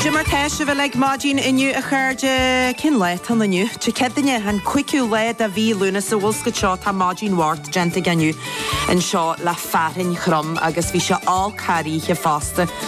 Jimmer Tesh of a leg margin in you a charge kinlet on the new to Kedine and quick led a V Luna so Wolska shot a margin wart gentig and you and shot la farin chrum agus visha all carry he faster